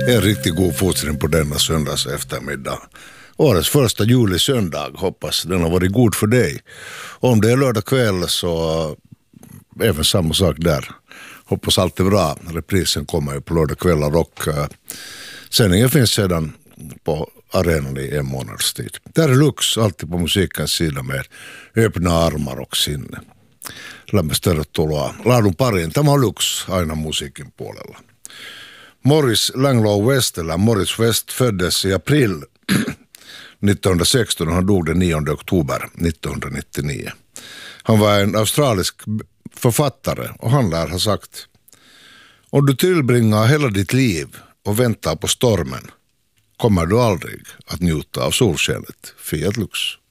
En riktigt god fortsättning på denna söndags eftermiddag. Årets första julisöndag, hoppas den har varit god för dig. Om det är lördag kväll så även samma sak där. Hoppas allt är bra. Reprisen kommer ju på lördag kvällar och sändningen finns sedan på arenan i en månads tid. Där är Lux alltid på musikens sida med öppna armar och sinne. Lämmäs tervetuloa laadun pariin. Tämä on Lux aina musiikin puolella. Morris Langlois West, eller Morris West, föddes i april 1916 och han dog den 9 oktober 1999. Han var en australisk författare och han lär ha sagt: om du tillbringar hela ditt liv och väntar på stormen kommer du aldrig att njuta av solskenet. Fiat Lux.